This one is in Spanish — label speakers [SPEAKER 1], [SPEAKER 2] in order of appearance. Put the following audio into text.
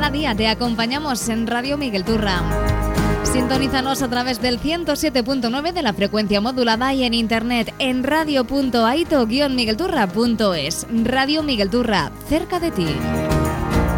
[SPEAKER 1] Cada día te acompañamos en Radio Miguel Turra. Sintonízanos a través del 107.9 de la frecuencia modulada y en internet en radio.aito-miguelturra.es. Radio Miguel Turra, cerca de ti.